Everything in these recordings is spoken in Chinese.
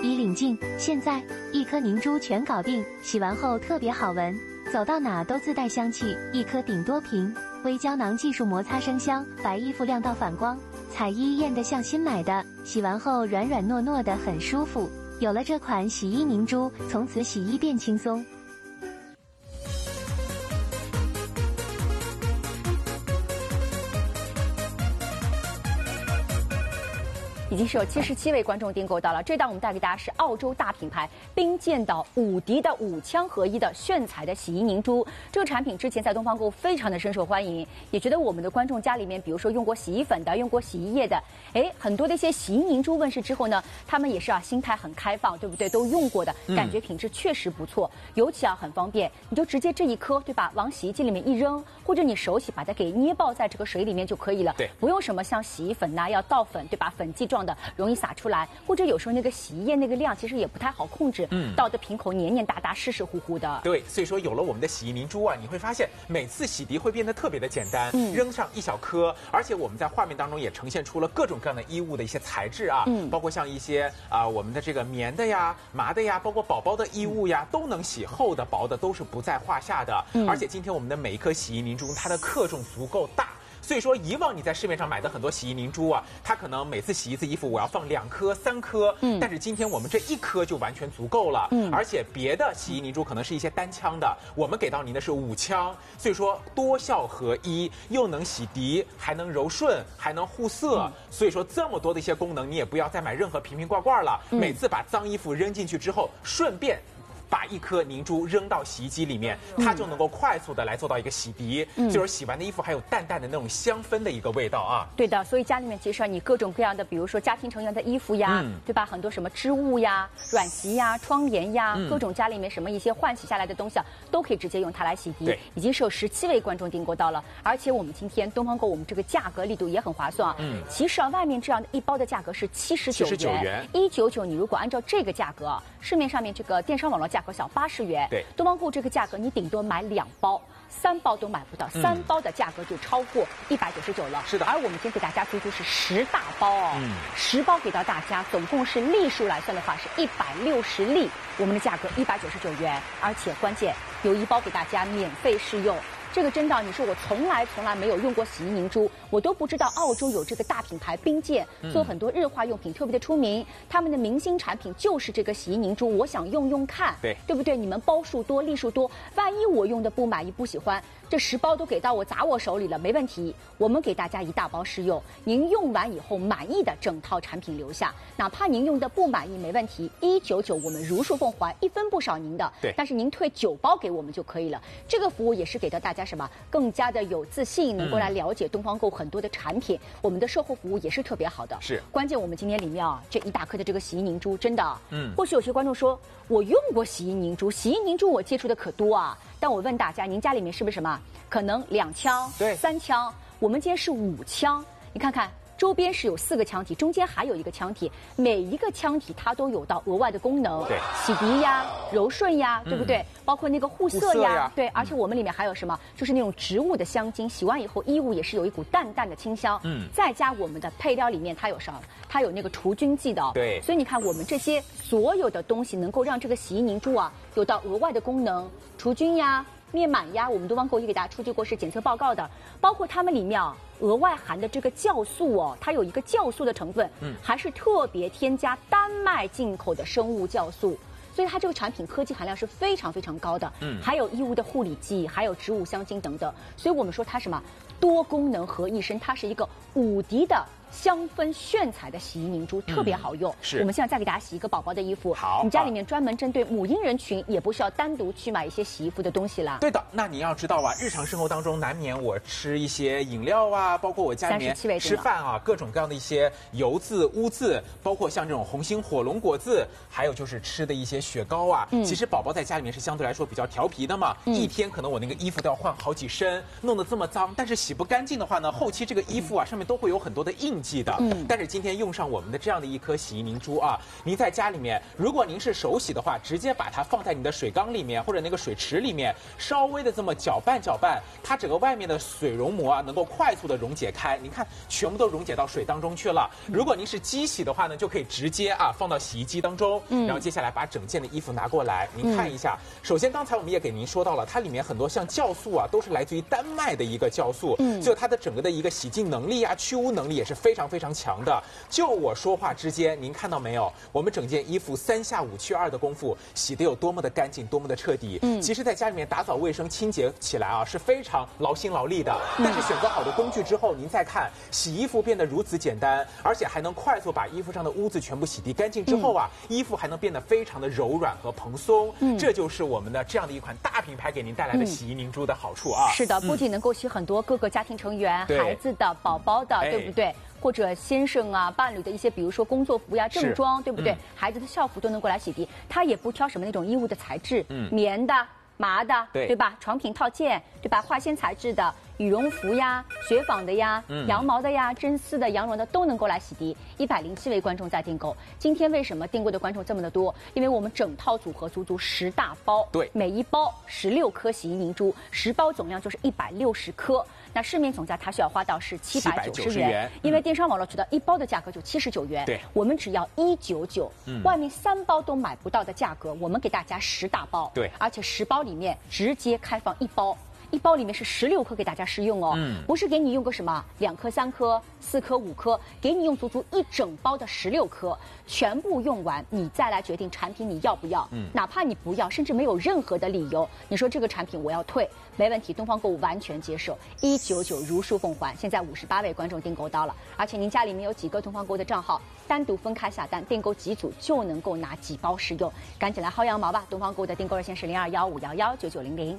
已领净。现在一颗凝珠全搞定，洗完后特别好闻，走到哪都自带香气。一颗顶多瓶，微胶囊技术摩擦生香，白衣服亮到反光，彩衣艳得像新买的，洗完后软软糯糯的，很舒服。有了这款洗衣凝珠，从此洗衣变轻松。 已经是有77位观众订购到了。这档我们带给大家是澳洲大品牌冰剑岛5迪的5枪合一的炫彩的洗衣凝珠。这个产品之前在东方购非常的深受欢迎，也觉得我们的观众家里面，比如说用过洗衣粉的、用过洗衣液的，很多的一些洗衣凝珠问世之后呢，他们也是心态很开放，对不对？都用过的，感觉品质确实不错，尤其很方便，你就直接这一颗，对吧？往洗衣机里面一扔，或者你手洗把它给捏爆在这个水里面就可以了。 对， 不用什么像洗衣粉要倒粉，对吧？粉剂状的容易洒出来，或者有时候那个洗衣液那个量其实也不太好控制，倒的瓶口黏黏哒哒、湿湿乎乎的。 对，所以说有了我们的洗衣凝珠啊，你会发现每次洗涤会变得特别的简单，扔上一小颗，而且我们在画面当中也呈现出了各种各样的衣物的一些材质啊，包括像一些我们的这个棉的呀、麻的呀，包括宝宝的衣物呀，都能洗，厚的、薄的都是不在话下的。而且今天我们的每一颗洗衣凝珠，它的克重足够大。所以说，以往你在市面上买的很多洗衣凝珠啊，它可能每次洗一次衣服，我要放2颗、3颗，但是今天我们这1颗就完全足够了。而且别的洗衣凝珠可能是一些单枪的，我们给到您的是5枪，所以说多效合一，又能洗涤，还能柔顺，还能护色。所以说这么多的一些功能，你也不要再买任何瓶瓶罐罐了。每次把脏衣服扔进去之后，顺便把1颗凝珠扔到洗衣机里面，它就能够快速的来做到一个洗涤，就是洗完的衣服还有淡淡的那种香氛的一个味道啊。 对的，所以家里面其实你各种各样的，比如说家庭成员的衣服呀，对吧？很多什么织物呀、软席呀、窗帘呀，各种家里面什么一些换洗下来的东西都可以直接用它来洗涤。已经是有17位观众订购到了，而且我们今天东方购我们这个价格力度也很划算啊。其实外面这样的一包的价格是79元，199，你如果按照这个价格，市面上面这个电商网络价格小80元， 对， 东方购这个价格你顶多买2包。3包都买不到，3包的价格就超过199了。 是的， 而我们今天给大家足足是10大包哦，10包给到大家，总共是粒数来算的话是160粒，我们的价格199元，而且关键有1包给大家免费试用。这个真的，你说我从来没有用过洗衣凝珠，我都不知道澳洲有这个大品牌冰剑，做很多日化用品特别的出名。他们的明星产品就是这个洗衣凝珠，我想用用看，对不对？你们包数多，粒数多，万一我用的不满意、不喜欢，这10包都给到我砸我手里了，没问题。我们给大家1大包试用，您用完以后满意的整套产品留下，哪怕您用的不满意没问题，199我们如数奉还，1分不少您的。 对， 但是您退9包给我们就可以了。这个服务也是给到大家什么更加的有自信，能够来了解东方购很多的产品，我们的售后服务也是特别好的。 是， 关键我们今天里面这1大颗的这个洗衣凝珠，真的，或许有些观众说我用过洗衣凝珠，洗衣凝珠我接触的可多啊，但我问大家，您家里面是不是什么可能2枪、3枪？我们今天是5枪，你看看。周边是有4个腔体，中间还有1个腔体，每一个腔体它都有到额外的功能， 对， 洗涤呀、柔顺呀，对不对？包括那个护色呀，对，而且我们里面还有什么？就是那种植物的香精，洗完以后衣物也是有一股淡淡的清香，再加我们的配料里面它有什么？它有那个除菌剂的， 对， 所以你看我们这些所有的东西能够让这个洗衣凝珠有到额外的功能，除菌呀。灭螨呀，我们东方购也给大家出具过是检测报告的，包括它们里面额外含的这个酵素它有一个酵素的成分，还是特别添加丹麦进口的生物酵素，所以它这个产品科技含量是非常非常高的，还有衣物的护理剂，还有植物香精等等，所以我们说它什么多功能合一身，它是一个5迪的。香氛炫彩的洗衣凝珠特别好用， 是。 我们现在再给大家洗一个宝宝的衣服， 好， 你家里面专门针对母婴人群，也不需要单独去买一些洗衣服的东西啦。 对的，那你要知道日常生活当中难免我吃一些饮料包括我家里面吃饭各种各样的一些油渍、污渍，包括像这种红心火龙果渍，还有就是吃的一些雪糕其实宝宝在家里面是相对来说比较调皮的嘛，一天可能我那个衣服都要换好几身，弄得这么脏，但是洗不干净的话呢，后期这个衣服上面都会有很多的印剂的。但是今天用上我们的这样的一颗洗衣凝珠啊，您在家里面，如果您是手洗的话，直接把它放在你的水缸里面或者那个水池里面，稍微的这么搅拌搅拌，它整个外面的水溶膜啊能够快速的溶解开。您看，全部都溶解到水当中去了。如果您是机洗的话呢，就可以直接放到洗衣机当中。然后接下来把整件的衣服拿过来，您看一下。首先刚才我们也给您说到了，它里面很多像酵素啊，都是来自于丹麦的一个酵素，所以它的整个的一个洗净能力啊、去污能力也是非常非常强的。就我说话之间，您看到没有？我们整件衣服3下5去2的功夫，洗得有多么的干净，多么的彻底。其实在家里面打扫卫生、清洁起来啊，是非常劳心劳力的。但是选择好的工具之后，您再看，洗衣服变得如此简单，而且还能快速把衣服上的污渍全部洗涤干净之后啊，衣服还能变得非常的柔软和蓬松。这就是我们的这样的一款大品牌给您带来的洗衣凝珠的好处啊。 是的，不仅能够洗很多各个家庭成员、孩子的、宝宝的，对不对？或者先生啊、伴侣的一些，比如说工作服呀、正装，对不对？孩子的校服都能够来洗涤，它也不挑什么那种衣物的材质，棉的、麻的，对吧？床品套件，对吧？化纤材质的。羽绒服呀、雪纺的呀、羊毛的呀、真丝的、羊绒的都能够来洗涤。107位观众在订购。今天为什么订购的观众这么的多？因为我们整套组合足足10大包， 对， 每一包16颗洗衣凝珠，10包总量就是160颗。那市面总价它需要花到是790元，因为电商网络渠道1包的价格就79元， 对， 我们只要199，外面3包都买不到的价格，我们给大家10大包， 对， 而且10包里面直接开放1包。1包里面是16颗给大家试用哦，不是给你用个什么2颗、3颗、4颗、5颗，给你用足足1整包的16颗，全部用完你再来决定产品你要不要，哪怕你不要，甚至没有任何的理由，你说这个产品我要退，没问题，东方购物完全接受，199如数奉还。现在58位观众订购到了，而且您家里面有几个东方购物的账号，单独分开下单，订购几组就能够拿几包试用，赶紧来薅羊毛吧！东方购物的订购热线是0215119900。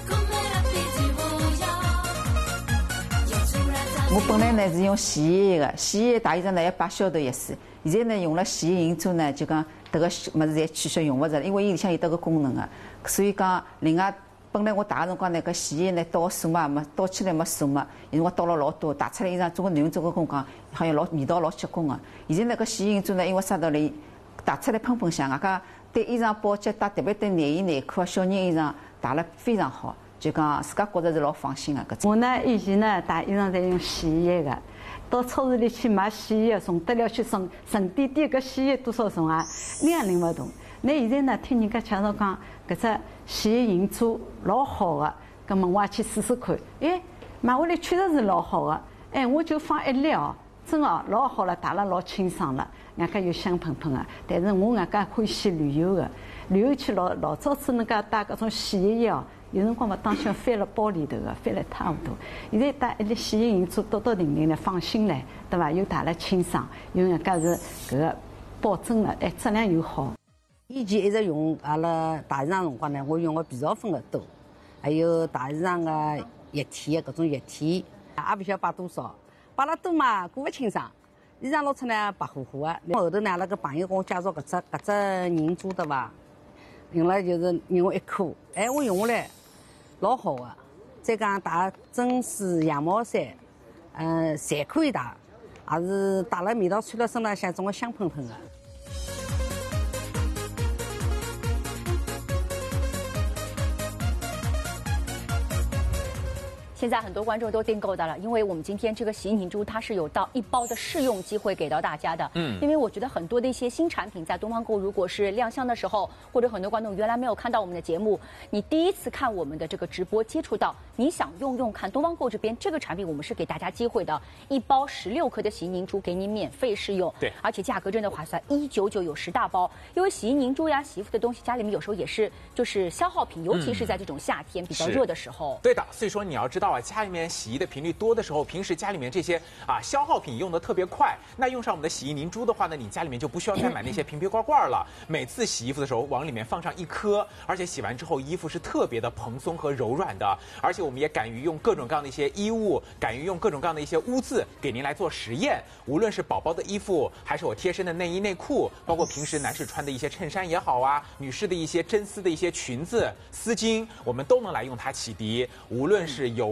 我本来呢是用洗衣液的，洗衣液洗衣裳呢要摆消毒液水。现在呢用了洗衣凝珠呢，就讲迭个物事侪取消用勿着了，因为伊里向有迭个功能的，所以讲另外本来我洗个辰光呢，搿洗衣液呢倒数嘛，没倒起来没数嘛，有辰光倒了老多，洗出来衣裳，总归男人做个工讲，好像味道老结棍的。现在呢搿洗衣凝珠呢，因为啥道理，洗出来喷喷香，外加对衣裳保洁，特别对内衣内裤、小人衣裳洗了非常好。就讲自家觉着是老放心的。 我呢以前呢洗衣裳在用洗衣液的，到超市里去买洗衣液，从得了去沉甸甸搿洗衣液多少重啊，量拎勿动。那现在呢听人家介绍讲，搿只洗衣凝珠老好的，葛末我也去试试看。哎，买回来确实是老好的。哎，我就放1粒哦，真的老好了，洗了老清爽了，外加又香喷喷的。但是我外加欢喜旅游的，旅游去老早子人家带搿种洗衣液哦。有辰光嘛，当心翻了包里头个，翻了一塌糊涂。现在带一粒洗衣凝珠，倒定定的，放心嘞，对伐？又洗了清爽，又人家是搿个保证了，哎，质量又好。 以前一直用阿拉洗衣裳辰光呢，我用个皮草粉的多，还有洗衣裳个液体的搿种液体，也不晓得摆多少，摆了多嘛，过勿清爽，衣裳捞出来白乎乎的。后头呢，阿拉个朋友跟我介绍搿只凝珠对伐？用了就是用1颗，哎，我用下来老好的。再讲打真丝、羊毛衫，侪可以打，也是打了味道穿了身浪向，总归香喷喷的。 现在很多观众都订购到了，因为我们今天这个洗衣凝珠它是有到1包的试用机会给到大家的。因为我觉得很多的一些新产品在东方购如果是亮相的时候，或者很多观众原来没有看到我们的节目，你第一次看我们的这个直播接触到，你想用看东方购这边这个产品，我们是给大家机会的，1包16颗的洗衣凝珠给你免费试用， 对， 而且价格真的划算，199有10大包。因为洗衣凝珠呀、洗衣服的东西，家里面有时候也是就是消耗品，尤其是在这种夏天比较热的时候。 对的，所以说你要知道。家里面洗衣的频率多的时候，平时家里面这些消耗品用的特别快，那用上我们的洗衣凝珠的话呢，你家里面就不需要再买那些瓶瓶罐罐了。每次洗衣服的时候往里面放上1颗，而且洗完之后衣服是特别的蓬松和柔软的，而且我们也敢于用各种各样的一些衣物，敢于用各种各样的一些污渍给您来做实验。无论是宝宝的衣服，还是我贴身的内衣内裤，包括平时男士穿的一些衬衫也好啊，女士的一些真丝的一些裙子、丝巾，我们都能来用它洗涤。无论是油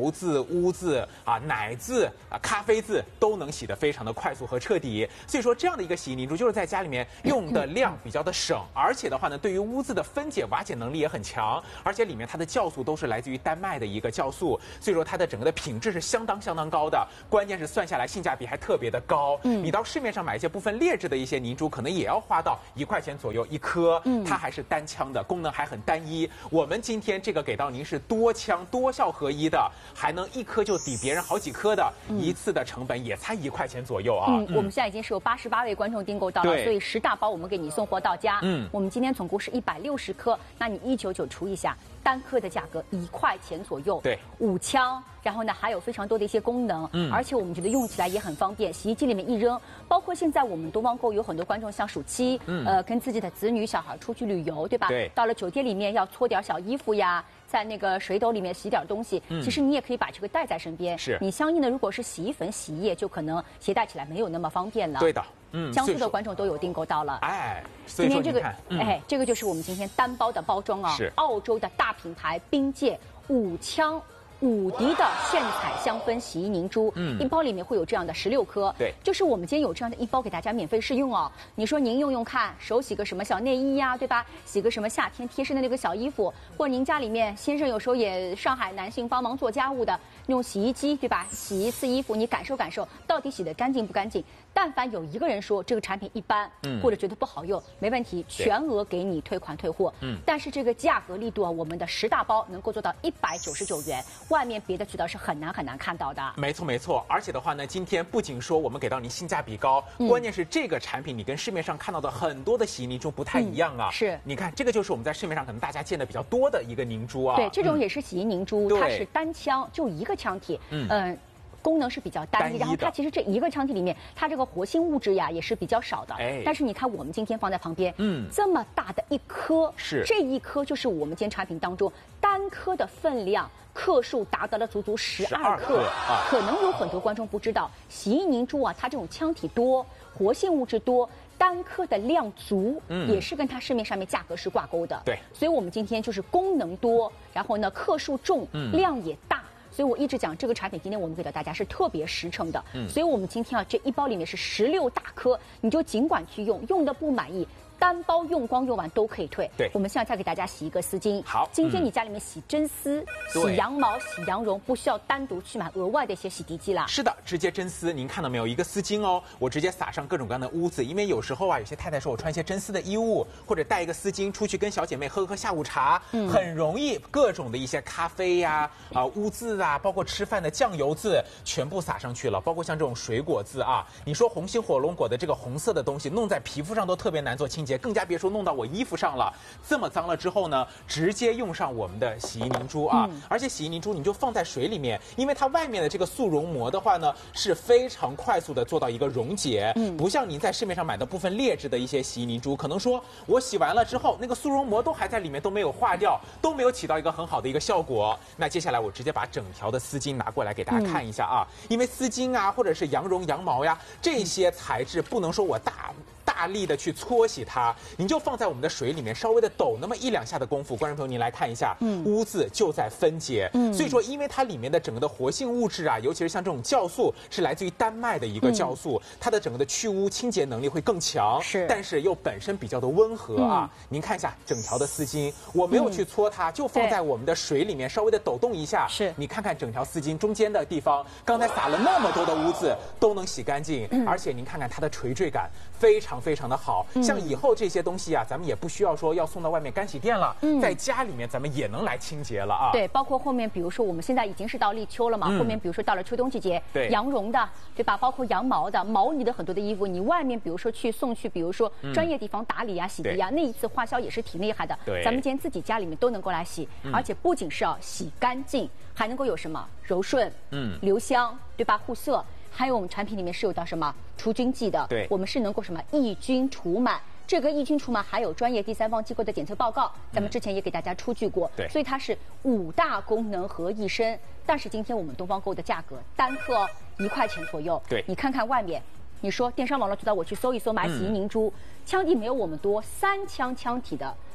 油渍、污渍啊、奶渍啊、咖啡渍都能洗得非常的快速和彻底。所以说这样的一个洗衣凝珠就是在家里面用的量比较的省，而且的话呢，对于污渍的分解瓦解能力也很强，而且里面它的酵素都是来自于丹麦的一个酵素，所以说它的整个的品质是相当高的。关键是算下来性价比还特别的高。你到市面上买一些部分劣质的一些凝珠，可能也要花到1块钱左右一颗，它还是单枪的，功能还很单一。我们今天这个给到您是多枪多效合一的，还能一颗就抵别人好几颗的，一次的成本也才1块钱左右啊。 我们现在已经是有88位观众订购到了，所以10大包我们给你送货到家。我们今天总共是160颗，那你199除一下，单颗的价格1块钱左右。 对 ，5枪。然后呢，还有非常多的一些功能，而且我们觉得用起来也很方便，洗衣机里面一扔。包括现在我们东方购有很多观众像暑期，跟自己的子女小孩出去旅游，对吧？ 对。 到了酒店里面要搓点小衣服呀，在那个水斗里面洗点东西，其实你也可以把这个带在身边。 是。 你相应的，如果是洗衣粉、洗衣液，就可能携带起来没有那么方便了。 对的。 江苏的观众都有订购到了。 哎， 今天这个，这个就是我们今天单包的包装啊。 是。 澳洲的大品牌冰界5枪。伍迪的炫彩香氛洗衣凝珠，一包里面会有这样的16颗， 对， 就是我们今天有这样的一包给大家免费试用哦。你说您用用看，手洗个什么小内衣呀，对吧？洗个什么夏天贴身的那个小衣服，或者您家里面先生有时候也上海男性帮忙做家务的，用洗衣机，对吧？洗一次衣服，你感受感受到底洗得干净不干净。但凡有一个人说这个产品一般，或者觉得不好用，没问题，全额给你退款退货。但是这个价格力度啊，我们的10大包能够做到199元，外面别的渠道是很难看到的。 没错，而且的话呢，今天不仅说我们给到您性价比高，关键是这个产品你跟市面上看到的很多的洗衣凝珠不太一样啊。 是， 你看这个就是我们在市面上可能大家见的比较多的一个凝珠啊。 对，这种也是洗衣凝珠，它是单枪，就一个枪体。功能是比较单一，然后它其实这一个枪体里面，它这个活性物质呀也是比较少的。但是你看我们今天放在旁边，这么大的一颗， 是这一颗就是我们今天产品当中单颗的分量。克数达到了足足12克，可能有很多观众不知道，洗衣凝珠啊，它这种枪体多，活性物质多，单颗的量足，也是跟它市面上面价格是挂钩的。 对， 所以我们今天就是功能多，然后呢克数重，量也大。所以我一直讲这个产品，今天我们给到大家是特别实诚的。所以我们今天啊，这一包里面是16大颗，你就尽管去用，用的不满意。单包用光用完都可以退。 对， 我们现在再给大家洗一个丝巾。 好， 今天你家里面洗真丝、洗羊毛、洗羊绒，不需要单独去买额外的一些洗涤剂啦。 是的，直接真丝，您看到没有？一个丝巾哦，我直接撒上各种各样的污渍，因为有时候啊，有些太太说我穿一些真丝的衣物，或者带一个丝巾出去跟小姐妹喝下午茶，很容易各种的一些咖啡呀、污渍啊，包括吃饭的酱油渍，全部撒上去了，包括像这种水果渍啊，你说红心火龙果的这个红色的东西弄在皮肤上都特别难做清洁，更加别说弄到我衣服上了。这么脏了之后呢，直接用上我们的洗衣凝珠啊，而且洗衣凝珠你就放在水里面，因为它外面的这个速溶膜的话呢，是非常快速的做到一个溶解，不像您在市面上买的部分劣质的一些洗衣凝珠，可能说我洗完了之后，那个速溶膜都还在里面，都没有化掉，都没有起到一个很好的一个效果。那接下来我直接把整条的丝巾拿过来给大家看一下啊，因为丝巾啊，或者是羊绒、羊毛呀，这些材质不能说我大力的去搓洗它，您就放在我们的水里面，稍微的抖那么1、2下的功夫，观众朋友您来看一下，污渍就在分解。所以说，因为它里面的整个的活性物质啊，尤其是像这种酵素，是来自于丹麦的一个酵素，它的整个的去污清洁能力会更强，但是又本身比较的温和啊。您看一下整条的丝巾，我没有去搓它，就放在我们的水里面，稍微的抖动一下，你看看整条丝巾中间的地方，刚才撒了那么多的污渍都能洗干净，而且您看看它的垂坠感非常的好，像以后这些东西啊，咱们也不需要说要送到外面干洗店了，在家里面咱们也能来清洁了啊。 对，包括后面比如说我们现在已经是到立秋了嘛，后面比如说到了秋冬季节，羊绒的，对吧？包括羊毛的、毛呢的很多的衣服，你外面比如说送去，比如说专业地方打理啊、洗涤啊，那一次花销也是挺厉害的。咱们今天自己家里面都能够来洗，而且不仅是要洗干净，还能够有什么柔顺、留香，对吧？护色。还有我们产品里面是有到什么除菌剂的，我们是能够什么抑菌除螨，这个抑菌除螨还有专业第三方机构的检测报告，咱们之前也给大家出具过，所以它是5大功能合一身。但是今天我们东方购的价格单颗1块钱左右，你看看外面，你说电商网络渠道我去搜一搜买洗衣凝珠，枪体没有我们多，3枪枪体的。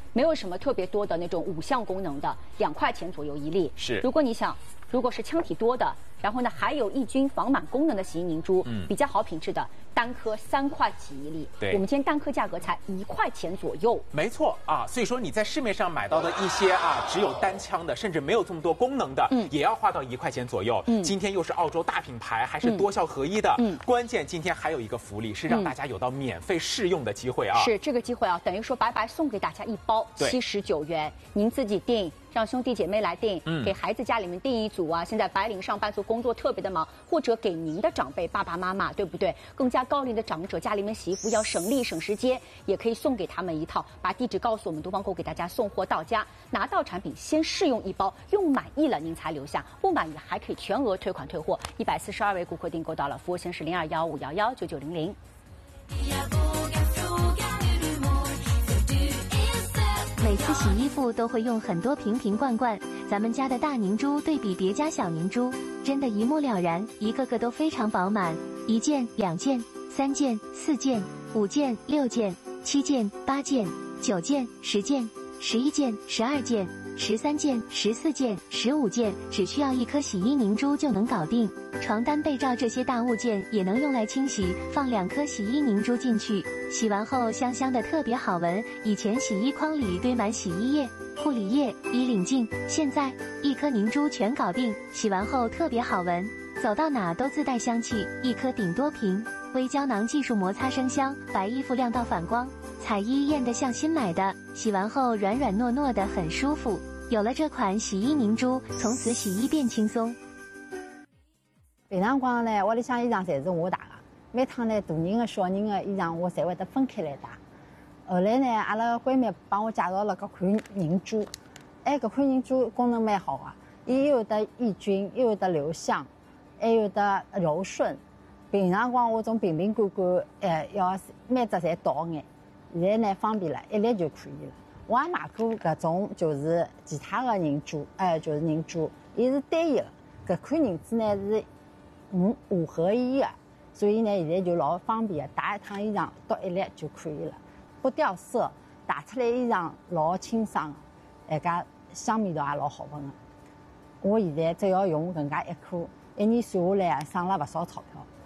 没有什么特别多的那种5项功能的，2块钱左右一粒。 是， 如果你想，如果是腔体多的，然后呢还有抑菌防螨功能的洗衣凝珠，比较好品质的，单颗3块几一粒。 对， 我们今天单颗价格才1块钱左右。 没错啊，所以说你在市面上买到的一些只有单腔的，甚至没有这么多功能的，也要花到1块钱左右。今天又是澳洲大品牌，还是多效合一的。关键今天还有一个福利，是让大家有到免费试用的机会啊。 是这个机会啊，等于说白白送给大家1包79元，您自己订。让兄弟姐妹来订，给孩子家里面订一组啊！现在白领上班族工作特别的忙，或者给您的长辈爸爸妈妈，对不对？更加高龄的长者，家里面洗衣服要省力省时间，也可以送给他们一套。把地址告诉我们，东方购给大家送货到家，拿到产品先试用1包，用满意了您才留下，不满意还可以全额退款退货。142位顾客订购到了，服务线是0215119900。 每次洗衣服都会用很多瓶瓶罐罐，咱们家的大凝珠对比别家小凝珠，真的一目了然，一个个都非常饱满，1件、2件、3件、4件、5件、6件、7件、8件、9件、10件、11件、12件、13件、14件、15件，只需要1颗洗衣凝珠就能搞定。床单、被罩这些大物件也能用来清洗，放2颗洗衣凝珠进去，洗完后香香的特别好闻。以前洗衣筐里堆满洗衣液、护理液、衣领净，现在1颗凝珠全搞定，洗完后特别好闻，走到哪都自带香气。1颗顶多瓶，微胶囊技术摩擦生香，白衣服亮到反光，彩衣艳得像新买的，洗完后软软糯糯的很舒服。有了这款洗衣凝珠，从此洗衣变轻松。 平常光呢，屋里向衣裳侪是我洗的，每趟呢大人的、小人的衣裳我侪会得分开来洗。后来呢，阿拉闺蜜帮我介绍了搿款凝珠，搿款凝珠功能蛮好的，伊又有得抑菌，又有得留香，还有得柔顺。平常光我种瓶瓶罐罐，要每只侪倒眼，现在呢方便了，1粒就可以了。我也买过搿种就是其他的凝珠，就是凝珠，伊是单一的。搿款凝珠呢是5合1的，所以呢现在就老方便的，洗一趟衣裳倒1粒就可以了，不掉色，洗出来衣裳老清爽的，家香味道也老好闻的。我现在只要用搿能介1颗，1年算下来省了勿少钞票。